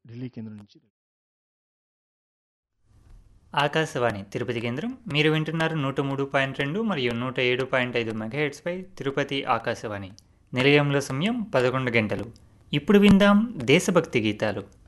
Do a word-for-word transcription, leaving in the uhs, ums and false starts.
ఢిల్లీ కేంద్రం నుంచి. ఆకాశవాణి తిరుపతి కేంద్రం. మీరు వింటున్నారు నూట మూడు పాయింట్ రెండు మరియు నూట ఏడు పాయింట్ ఐదు మెగాహెర్ట్స్పై తిరుపతి ఆకాశవాణి. నిలయంలో సమయం పదకొండు గంటలు. ఇప్పుడు విందాం దేశభక్తి గీతాలు.